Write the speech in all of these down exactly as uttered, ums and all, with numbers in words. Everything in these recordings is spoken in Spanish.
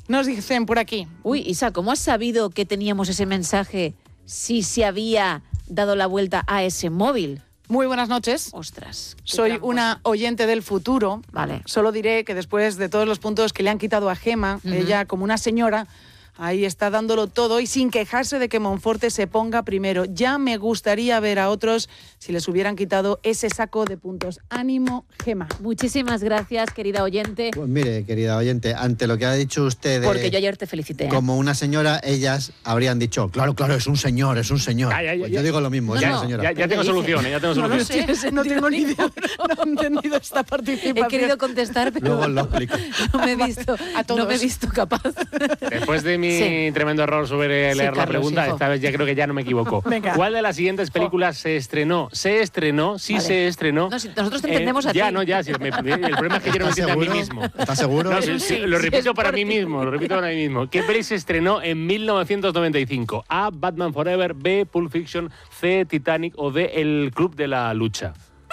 Nos dicen por aquí. Uy, Isa, ¿cómo has sabido que teníamos ese mensaje si se había dado la vuelta a ese móvil? Muy buenas noches. Ostras. Soy tramposa. una oyente del futuro. Vale. Solo diré que después de todos los puntos que le han quitado a Gema, Uh-huh. ella como una señora, ahí está dándolo todo y sin quejarse de que Monforte se ponga primero. Ya me gustaría ver a otros si les hubieran quitado ese saco de puntos. Ánimo, Gema. Muchísimas gracias, querida oyente, Pues mire, querida oyente, ante lo que ha dicho usted de, porque yo ayer te felicité. ¿eh? como una señora, ellas habrían dicho, claro, claro, es un señor, es un señor. Ya, ya, ya, Pues ya. yo digo lo mismo, No, es no, una señora. Ya, ya tengo dice? soluciones, ya tengo No lo soluciones. sé, no tengo ni idea. No he entendido esta participación. He querido contestar, pero Luego lo explico. no me he visto, A todos. no me he visto capaz. Después de mi Sí. tremendo error sobre leer Sí, la Carlos, pregunta, hijo. esta vez ya creo que ya no me equivoco. Venga. ¿Cuál de las siguientes películas se estrenó? Se estrenó, sí Vale. se estrenó. No, si nosotros te entendemos a ya, ti. no, ya. Si me- el problema es que yo no me ¿Estás entiendo a mí seguro? mismo. ¿Estás seguro? No, sí, sí, lo Sí, repito es para por mí ti. mismo, lo repito para mí mismo. ¿Qué peli se estrenó en mil novecientos noventa y cinco? A. Batman Forever, B. Pulp Fiction, C. Titanic o D. El Club de la Lucha.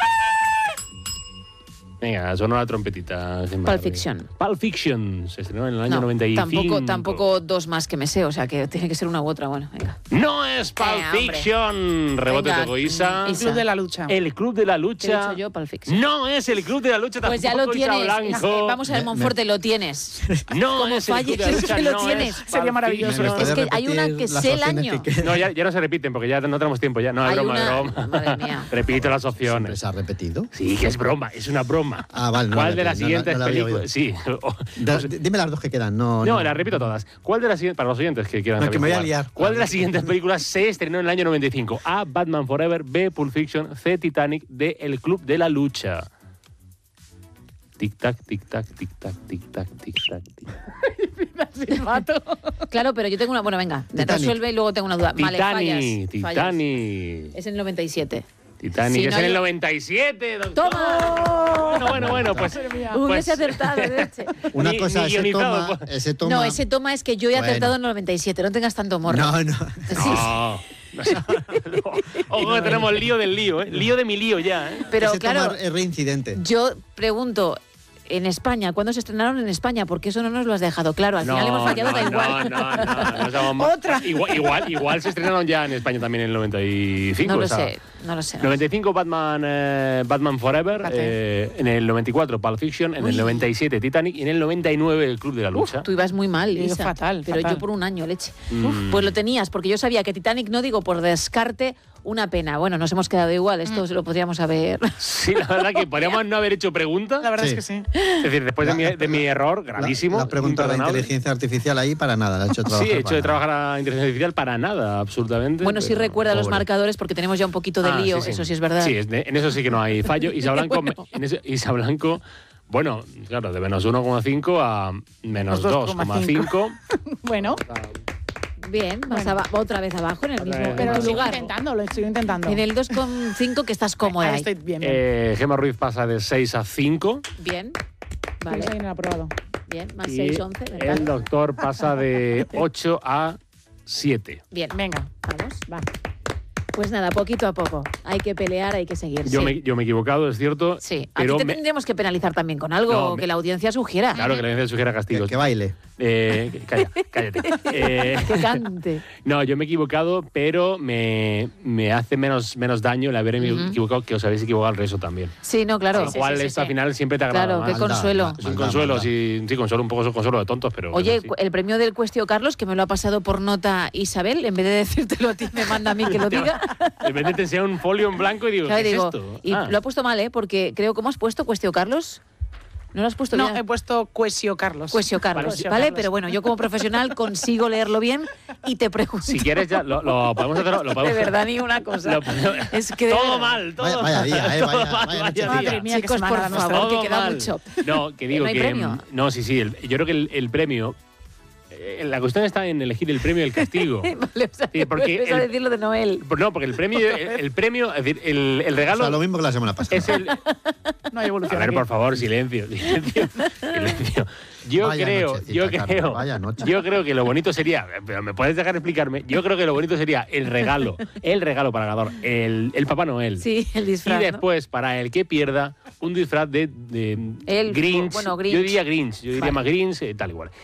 Venga, sonó la trompetita. sin Pulp madre. Fiction. Pulp Fiction se estrenó en el año No, noventa y cinco. tampoco, tampoco dos más que me sé, o sea que tiene que ser una u otra. Bueno, venga. No es Pulp Eh, hombre. Fiction. Rebote Venga, de Isa. Isa. El Club de la Lucha. El Club de la ¿Qué he Lucha. dicho yo? Pulp Fiction. No es el Club de la Lucha. Pues ya lo tampoco, Isa tienes. Blanco. Eh, Vamos a ver, Me- Monforte, lo tienes. No como es el Club de la falles, Lucha. que lo no tienes. es Sería Pulp maravilloso. Fiction. ¿Me Es puede que hay una repetir que las sé el opciones año. que quedan? No, ya, ya no se repiten porque ya no tenemos tiempo ya. No, es Hay broma, una- es broma. Madre mía. Repito las ¿Siempre opciones. se ha repetido? Sí, que es broma, es una broma. Ah, vale, no ¿Cuál la de las no la- siguientes no la había películas? oído. Sí. O- Da- dime las dos que quedan. No, No, las repito todas. ¿Cuál de las siguientes, para los oyentes que quieran No, que también me voy a jugar, liar. ¿cuál de las siguientes películas se estrenó en el año noventa y cinco? A. Batman Forever, B. Pulp Fiction, C. Titanic, D. El Club de la Lucha. Tic tac, tic tac, tic tac, tic tac, tic tac, tic tac. Claro, pero yo tengo una. Bueno, venga, me Titanic. resuelve y luego tengo una duda. Vale, fallas, Titanic, fallas. Titanic. Es el noventa y siete. Titanic Si es no, en el yo- noventa y siete, doctor. ¡Toma! Bueno, bueno, bueno, pues. Hubiese pues- acertado, leche. Una Ni- cosa, ni ese guionizado, toma, pues. ese toma... No, ese toma es que yo he Bueno. acertado en el noventa y siete. No tengas tanto morro. No, no. Sí, No. Ojo que tenemos lío del lío, ¿eh? Lío de mi lío ya, ¿eh? pero ese claro, toma es reincidente. yo pregunto. En España, ¿cuándo se estrenaron en España? Porque eso no nos lo has dejado claro. Al final hemos fallado, no, da no, igual. No, no, no, seamos más- Otra. Igual, igual, igual se estrenaron ya en España también en el noventa y cinco. No lo esa. sé, no lo sé. no lo noventa y cinco Batman, eh, Batman Forever, Fíjate. eh, en el noventa y cuatro Pulp Fiction, en Uy. el noventa y siete Titanic y en el noventa y nueve El Club de la Lucha. sé. Tú ibas muy mal, He ido Isa. fatal, Pero fatal. yo por un año, leche. Mm. Pues lo tenías, porque yo sabía que Titanic, no digo por descarte, una pena. Bueno, nos hemos quedado igual, esto Mm. se lo podríamos haber... Sí, la verdad que podríamos no haber hecho pregunta. La verdad Sí. es que sí. Es decir, después de mi, de mi error La, gravísimo. la pregunta de la imperdonable. inteligencia artificial ahí para nada, la ha hecho trabajar Sí, he hecho para de nada. trabajar a la inteligencia artificial para nada, absolutamente. Bueno, sí pero- recuerda los pobre. marcadores, porque tenemos ya un poquito de Ah, lío, sí, sí. eso sí es verdad. Sí, es de- en eso sí que no hay fallo. Isa Blanco, Bueno. en eso- Isa Blanco, bueno, claro, de menos uno coma cinco a menos dos coma cinco. Bueno, Bien, vas Bueno. aba- otra vez abajo en el Otra mismo vez. en pero tu Bueno, sigo lugar. intentando, lo estoy intentando. En el dos coma cinco que estás cómoda Ahí ahí. estoy bien, bien. Eh, Gemma Ruiz pasa de seis a cinco. Bien, Tienes vale, ahí en el aprobado. bien, más Y seis, once, el ¿verdad? doctor pasa de ocho a siete. Bien, Venga, vamos. va. Pues nada, poquito a poco. Hay que pelear, hay que seguir. Yo, sí. me, yo me he equivocado, es cierto. Sí, a pero ti te me- tendríamos que penalizar también con algo No, me- que la audiencia sugiera. Claro que la audiencia sugiera Que, castigos. que baile. Eh, que- calla, cállate. Eh, Que cante. no, yo me he equivocado, pero me, me hace menos, menos daño el haberme Ujú. equivocado que os habéis equivocado al resto también. Sí, no, claro. Con lo cual, Sí, sí, sí, esto sí. al final siempre te agrada Claro, más. qué Maldad, consuelo. maldad, Es un maldad, consuelo, maldad. sí, sí, consuelo, un poco consuelo de tontos, pero. Oye, es así. el premio del Cuestio Carlos, que me lo ha pasado por nota Isabel, en vez de decírtelo a ti, me manda a mí que lo diga. De repente te enseña un folio en blanco y digo, Claro, ¿qué digo, es esto? y Ah. lo ha puesto mal, ¿eh? Porque creo, ¿cómo has puesto Cuestio Carlos? ¿No lo has puesto No, bien? he puesto Cuesio Carlos. Cuestio Carlos, Cuestio ¿vale? Carlos. Pero bueno, yo como profesional consigo leerlo bien y te pregunto. Si quieres, ya lo, lo podemos hacer. Lo De podemos, verdad, ni una cosa. lo podemos- Es que de todo verdad. mal, todo Vaya- vaya día, eh, todo vaya- mal, vaya vaya noche. día. Madre mía, qué Chicos, semana por la nuestra. favor, Todo que queda mal. mucho. No, que digo ¿No hay que. premio? No, sí, sí. el- yo creo que el, el premio. eh, La cuestión está en elegir el premio y el castigo. Vale, o sea, Sí, porque vuelves a el- decirlo de Noel. No, porque el premio, el, el premio, es decir, el, el O regalo sea, lo mismo que la semana pasada. es el. No hay A evolución ver, aquí. por favor, silencio, silencio, silencio. Yo Vaya creo, nochecita, yo Carlos, creo, vaya noche. yo creo que lo bonito sería, pero me puedes dejar explicarme. Yo creo que lo bonito sería el regalo, el regalo para el ganador, el, el Papá Noel. Sí, el Y disfraz, ¿no? después, para el que pierda, un disfraz de, de El- Grinch. bueno, Yo Grinch. diría Grinch, yo diría Vale. más Grinch, eh, tal igual.